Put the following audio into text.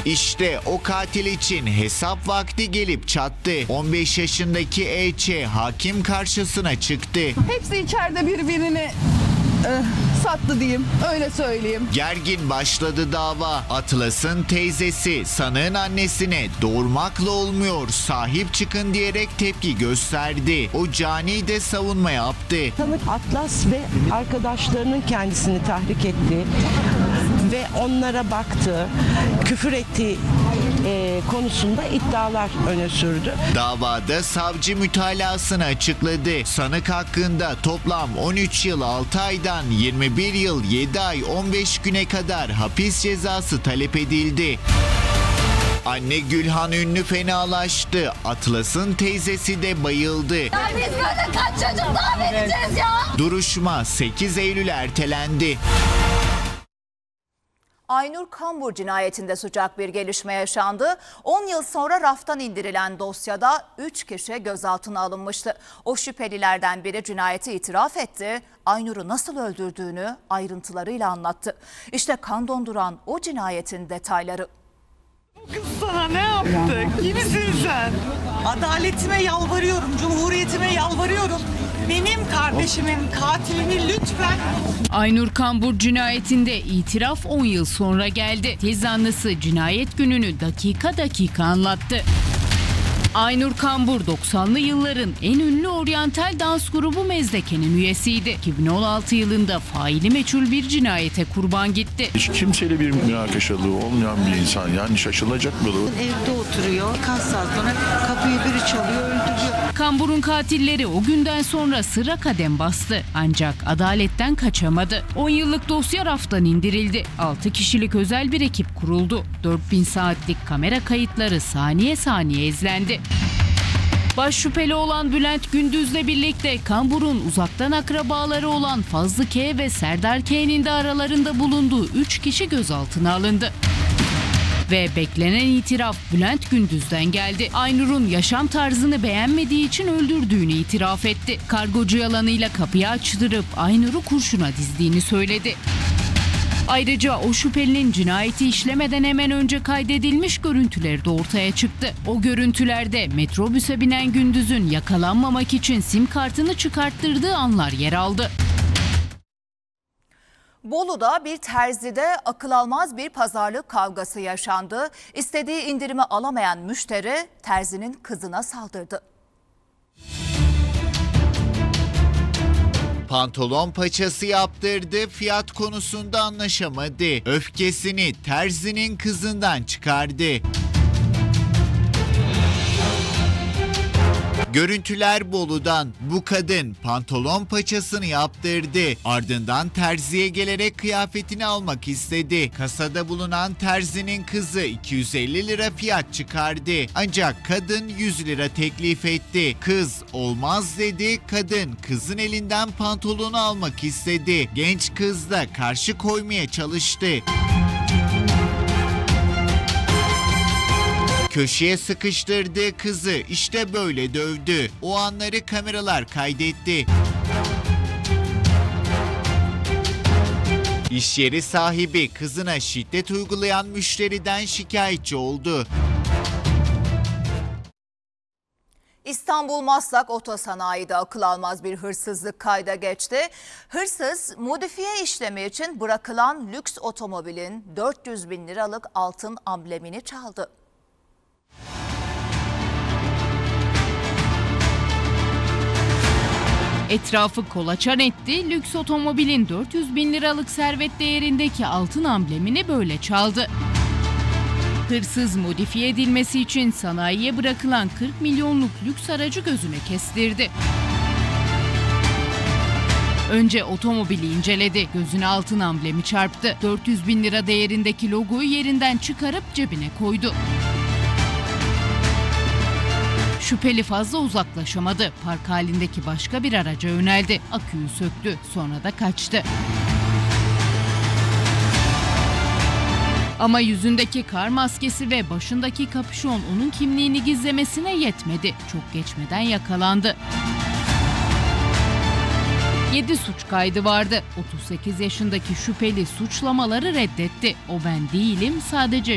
İşte o katil için hesap vakti gelip çattı. 15 yaşındaki E.Ç. hakim karşısına çıktı. Hepsi içeride birbirini sattı diyeyim, öyle söyleyeyim. Gergin başladı dava. Atlas'ın teyzesi sanığın annesine doğurmakla olmuyor, sahip çıkın diyerek tepki gösterdi. O cani de savunma yaptı. Sanık Atlas ve arkadaşlarının kendisini tahrik etti ve onlara baktı, küfür ettiği konusunda iddialar öne sürdü. Davada savcı mütalasını açıkladı. Sanık hakkında toplam 13 yıl 6 aydan 21 yıl 7 ay 15 güne kadar hapis cezası talep edildi. Anne Gülhan Ünlü fenalaştı. Atlas'ın teyzesi de bayıldı. Ya biz böyle kaç çocuk daha vereceğiz ya? Duruşma 8 Eylül ertelendi. Aynur Kambur cinayetinde sıcak bir gelişme yaşandı. 10 yıl sonra raftan indirilen dosyada 3 kişi gözaltına alınmıştı. O şüphelilerden biri cinayeti itiraf etti. Aynur'u nasıl öldürdüğünü ayrıntılarıyla anlattı. İşte kan donduran o cinayetin detayları. Kız sana ne yaptı? Kimsin sen? Adaletime yalvarıyorum, cumhuriyetime yalvarıyorum. Benim kardeşimin katilini lütfen... Aynur Kambur cinayetinde itiraf 10 yıl sonra geldi. Tez zanlısı cinayet gününü dakika dakika anlattı. Aynur Kambur 90'lı yılların en ünlü oryantal dans grubu Mezdeke'nin üyesiydi. 2016 yılında faili meçhul bir cinayete kurban gitti. Hiç kimseyle bir münakaşalığı olmayan bir insan, yani şaşılacak mı? Evde oturuyor, kaç saat sonra kapıyı biri çalıyor, öldürüyor. Kambur'un katilleri o günden sonra sıra kadem bastı. Ancak adaletten kaçamadı. 10 yıllık dosya raftan indirildi. 6 kişilik özel bir ekip kuruldu. 4000 saatlik kamera kayıtları saniye saniye izlendi. Baş şüpheli olan Bülent Gündüz'le birlikte Kambur'un uzaktan akrabaları olan Fazlı K ve Serdar K'nin de aralarında bulunduğu 3 kişi gözaltına alındı. Ve beklenen itiraf Bülent Gündüz'den geldi. Aynur'un yaşam tarzını beğenmediği için öldürdüğünü itiraf etti. Kargocu yalanıyla kapıyı açtırıp Aynur'u kurşuna dizdiğini söyledi. Ayrıca o şüphelinin cinayeti işlemeden hemen önce kaydedilmiş görüntüleri de ortaya çıktı. O görüntülerde metrobüse binen Gündüz'ün yakalanmamak için sim kartını çıkarttırdığı anlar yer aldı. Bolu'da bir terzide akıl almaz bir pazarlık kavgası yaşandı. İstediği indirimi alamayan müşteri terzinin kızına saldırdı. Pantolon paçası yaptırdı, fiyat konusunda anlaşamadı. Öfkesini terzinin kızından çıkardı. Görüntüler Bolu'dan. Bu kadın pantolon paçasını yaptırdı. Ardından terziye gelerek kıyafetini almak istedi. Kasada bulunan terzinin kızı 250 lira fiyat çıkardı. Ancak kadın 100 lira teklif etti. Kız olmaz dedi. Kadın kızın elinden pantolonu almak istedi. Genç kız da karşı koymaya çalıştı. Köşeye sıkıştırdığı kızı işte böyle dövdü. O anları kameralar kaydetti. İş yeri sahibi kızına şiddet uygulayan müşteriden şikayetçi oldu. İstanbul Maslak Otosanayi'de akıl almaz bir hırsızlık kayda geçti. Hırsız modifiye işlemi için bırakılan lüks otomobilin 400 bin liralık altın amblemini çaldı. Etrafı kolaçan etti, lüks otomobilin 400 bin liralık servet değerindeki altın amblemini böyle çaldı. Hırsız modifiye edilmesi için sanayiye bırakılan 40 milyonluk lüks aracı gözüne kestirdi. Önce otomobili inceledi, gözüne altın amblemi çarptı. 400 bin lira değerindeki logoyu yerinden çıkarıp cebine koydu. Şüpheli fazla uzaklaşamadı. Park halindeki başka bir araca yöneldi. Aküyü söktü, sonra da kaçtı. Ama yüzündeki kar maskesi ve başındaki kapüşon onun kimliğini gizlemesine yetmedi. Çok geçmeden yakalandı. 7 suç kaydı vardı. 38 yaşındaki şüpheli suçlamaları reddetti. O ben değilim, sadece